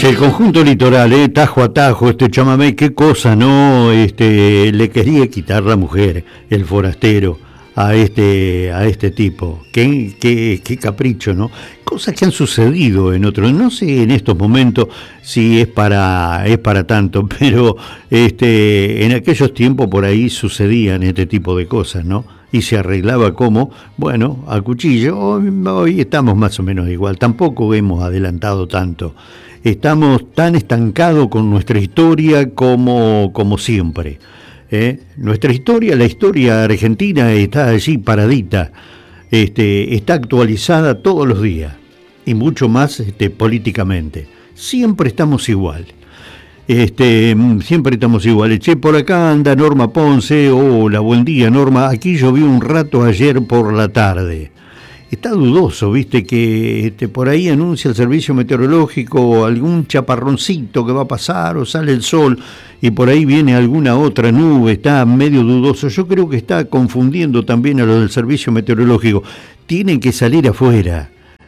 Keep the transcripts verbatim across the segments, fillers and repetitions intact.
Che, el conjunto litoral, eh, tajo a tajo, este chamamé, qué cosa, ¿no? Este, le quería quitar la mujer, el forastero, a este, a este tipo. Qué, qué, qué capricho, ¿no? Cosas que han sucedido en otros, no sé en estos momentos si es para, es para tanto, pero este, en aquellos tiempos por ahí sucedían este tipo de cosas, ¿no? Y se arreglaba como, bueno, a cuchillo. Hoy, hoy estamos más o menos igual, tampoco hemos adelantado tanto. Estamos tan estancados con nuestra historia como, como siempre. ¿eh? Nuestra historia, la historia argentina está allí paradita, este, está actualizada todos los días y mucho más este, políticamente. Siempre estamos igual. Este, siempre estamos iguales. Che, por acá anda Norma Ponce. Hola, buen día, Norma. Aquí llovió un rato ayer por la tarde. Está dudoso, viste, que este, por ahí anuncia el servicio meteorológico algún chaparroncito que va a pasar o sale el sol y por ahí viene alguna otra nube, está medio dudoso. Yo creo que está confundiendo también a lo del servicio meteorológico. Tienen que salir afuera.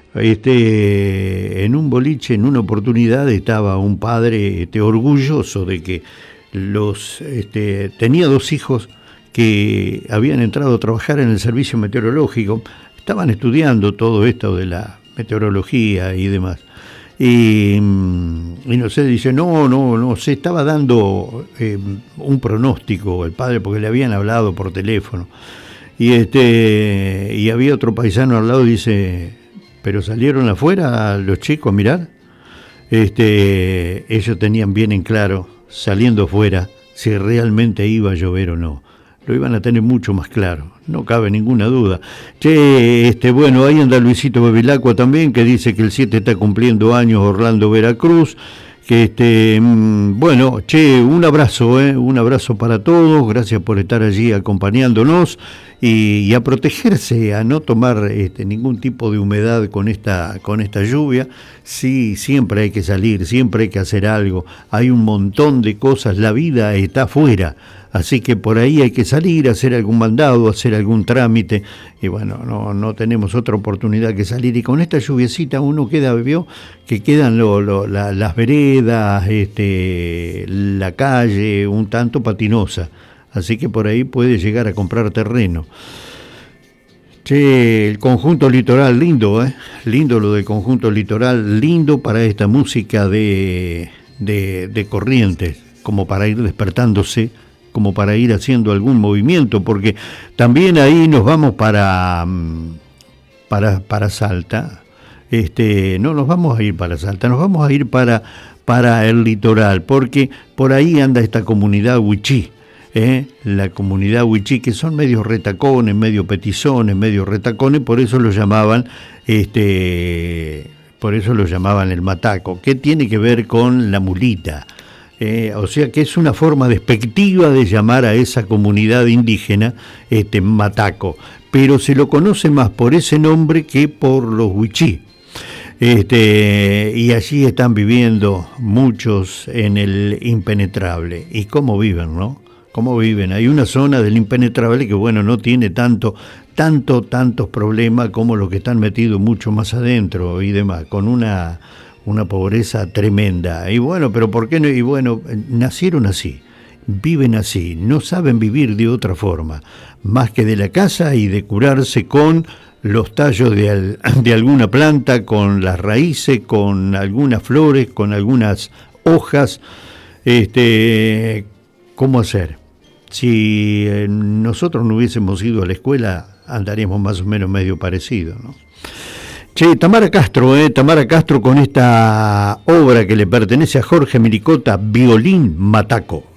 Este, en un boliche, en una oportunidad, estaba un padre este, orgulloso de que los este, tenía dos hijos que habían entrado a trabajar en el servicio meteorológico. Estaban estudiando todo esto de la meteorología y demás. Y, y no sé, dice, no, no, no, se estaba dando eh, un pronóstico el padre porque le habían hablado por teléfono. Y, este, y había otro paisano al lado, dice, pero salieron afuera los chicos a mirar. Este, ellos tenían bien en claro, saliendo afuera, si realmente iba a llover o no. Lo iban a tener mucho más claro, no cabe ninguna duda. Che, este, bueno, ahí anda Luisito Bevilacqua también, que dice que el siete está cumpliendo años Orlando Veracruz, que este, bueno, che, un abrazo, eh, un abrazo para todos, gracias por estar allí acompañándonos y, y a protegerse, a no tomar este, ningún tipo de humedad con esta, con esta lluvia. Sí, siempre hay que salir, siempre hay que hacer algo, hay un montón de cosas, la vida está afuera. Así que por ahí hay que salir, hacer algún mandado, hacer algún trámite, y bueno, no, no tenemos otra oportunidad que salir. Y con esta lluviecita uno queda, vio, que quedan lo, lo, la, las veredas, este, la calle, un tanto patinosa. Así que por ahí puede llegar a comprar terreno. Che, el conjunto litoral, lindo, ¿eh? Lindo lo del conjunto litoral, lindo para esta música de, de, de Corrientes, como para ir despertándose, como para ir haciendo algún movimiento, porque también ahí nos vamos para, para, para Salta, este, no nos vamos a ir para Salta, nos vamos a ir para, para el litoral, porque por ahí anda esta comunidad huichí, ¿eh? la comunidad huichí, que son medio retacones, medio petizones, medio retacones, por eso lo llamaban, este, por eso lo llamaban el mataco, que tiene que ver con la mulita. Eh, o sea que es una forma despectiva de llamar a esa comunidad indígena este, mataco, pero se lo conoce más por ese nombre que por los huichí. Este, y allí están viviendo muchos en el impenetrable. ¿Y cómo viven, no? ¿Cómo viven? Hay una zona del impenetrable que, bueno, no tiene tanto, tanto, tantos problemas como los que están metidos mucho más adentro y demás, con una... una pobreza tremenda. Y bueno, pero ¿por qué no? Y bueno, nacieron así, viven así, no saben vivir de otra forma, más que de la casa y de curarse con los tallos de, al, de alguna planta, con las raíces, con algunas flores, con algunas hojas. Este, ¿cómo hacer? Si eh, nosotros no hubiésemos ido a la escuela, andaríamos más o menos medio parecidos, ¿no? Che, Tamara Castro, eh, Tamara Castro con esta obra que le pertenece a Jorge Miricota, Violín Mataco.